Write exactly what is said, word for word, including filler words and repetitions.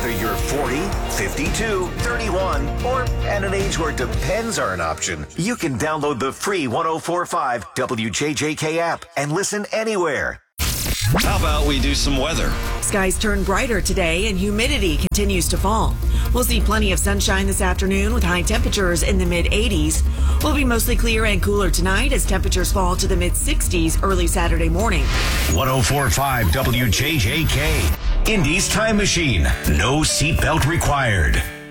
Whether you're forty, fifty-two, thirty-one, or at an age where depends are an option, you can download the free one oh four point five W J J K app and listen anywhere. How about we do some weather? Skies turn brighter today and humidity continues to fall. We'll see plenty of sunshine this afternoon with high temperatures in the mid eighties. We'll be mostly clear and cooler tonight as temperatures fall to the mid sixties early Saturday morning. one oh four point five W J J K. Indy's Time Machine. No seatbelt required.